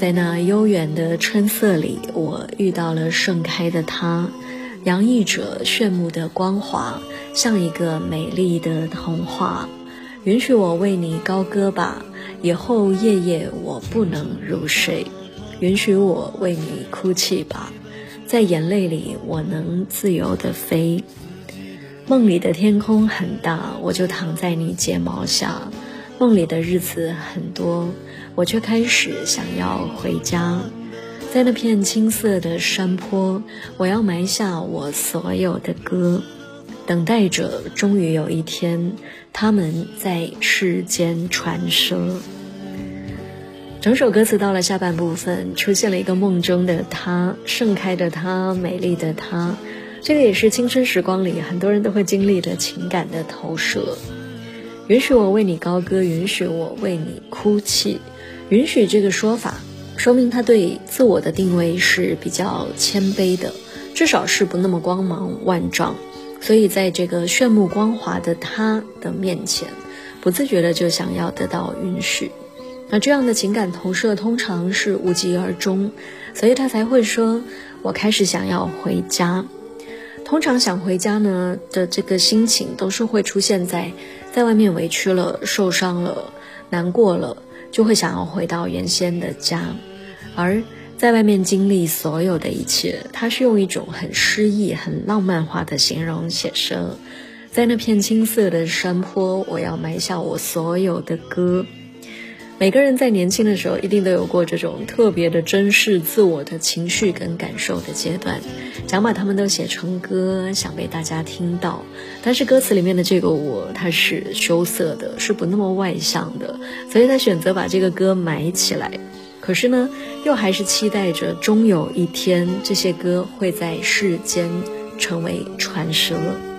在那悠远的春色里，我遇到了盛开的它，洋溢着炫目的光华，像一个美丽的童话。允许我为你高歌吧，以后夜夜我不能入睡。允许我为你哭泣吧，在眼泪里我能自由地飞。梦里的天空很大，我就躺在你睫毛下。梦里的日子很多，我却开始想要回家。在那片青色的山坡，我要埋下我所有的歌，等待着终于有一天，他们在世间传说。整首歌词到了下半部分，出现了一个梦中的他，盛开的他，美丽的他。这个也是青春时光里很多人都会经历的情感的投射。允许我为你高歌，允许我为你哭泣。允许这个说法说明他对自我的定位是比较谦卑的，至少是不那么光芒万丈，所以在这个炫目光华的他的面前，不自觉的就想要得到允许。那这样的情感投射通常是无疾而终，所以他才会说我开始想要回家。通常想回家呢的这个心情都是会出现在外面委屈了、受伤了、难过了，就会想要回到原先的家。而在外面经历所有的一切，他是用一种很诗意、很浪漫化的形容写说，在那片青色的山坡，我要埋下我所有的歌。每个人在年轻的时候一定都有过这种特别的珍视自我的情绪跟感受的阶段，想把它们都写成歌，想被大家听到。但是歌词里面的这个我，它是羞涩的，是不那么外向的，所以他选择把这个歌埋起来。可是呢，又还是期待着终有一天，这些歌会在世间成为传说。